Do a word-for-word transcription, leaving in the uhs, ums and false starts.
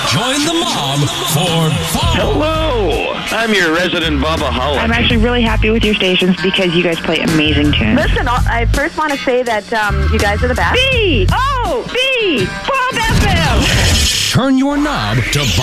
Join the mob for fun. Hello, I'm your resident Bubba Hollick. I'm actually really happy with your stations because you guys play amazing tunes. Listen, I first want to say that um, you guys are the best. B O B Bob F M. Turn your knob to